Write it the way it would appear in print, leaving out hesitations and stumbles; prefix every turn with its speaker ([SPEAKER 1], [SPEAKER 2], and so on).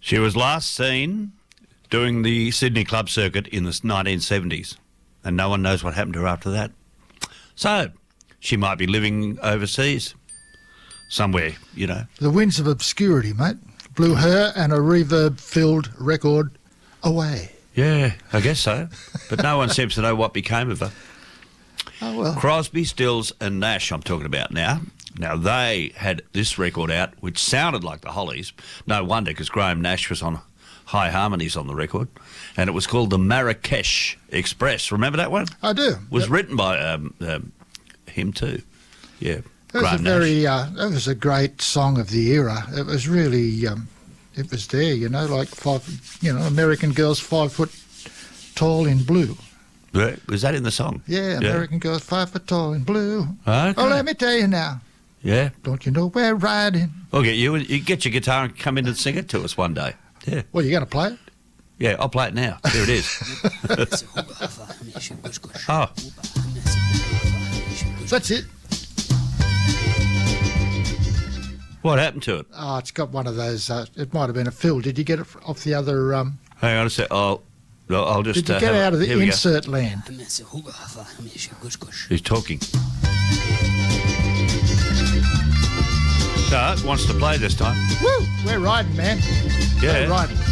[SPEAKER 1] She was last seen doing the Sydney club circuit in the 1970s, and no one knows what happened to her after that. So, she might be living overseas, somewhere, you know.
[SPEAKER 2] The winds of obscurity, mate, blew her and a reverb-filled record away.
[SPEAKER 1] Yeah, I guess so. But no one seems to know what became of her.
[SPEAKER 2] Oh, well.
[SPEAKER 1] Crosby, Stills and Nash I'm talking about now. Now, they had this record out, which sounded like the Hollies. No wonder, because Graham Nash was on high harmonies on the record. And it was called the Marrakesh Express. Remember that one?
[SPEAKER 2] I do.
[SPEAKER 1] It was written by him too. Yeah,
[SPEAKER 2] That was a great song of the era. It was really, it was there, you know, like American Girls 5 foot tall in blue.
[SPEAKER 1] Yeah, was that in the song?
[SPEAKER 2] Yeah, American Girls 5 foot tall in blue.
[SPEAKER 1] Okay.
[SPEAKER 2] Oh, let me tell you now.
[SPEAKER 1] Yeah.
[SPEAKER 2] Don't you know we're riding?
[SPEAKER 1] We'll get you get your guitar and come in and sing it to us one day. Yeah.
[SPEAKER 2] Well, you going to play it?
[SPEAKER 1] Yeah, I'll play it now. Here it is. Oh.
[SPEAKER 2] That's it.
[SPEAKER 1] What happened to it?
[SPEAKER 2] Oh, it's got one of those, it might have been a fill. Did you get it off the other...
[SPEAKER 1] Hang on a sec. I'll just...
[SPEAKER 2] Did you get out of the insert land?
[SPEAKER 1] He's talking. So, wants to play this time.
[SPEAKER 2] Woo! We're riding, man.
[SPEAKER 1] Yeah.
[SPEAKER 2] We're riding.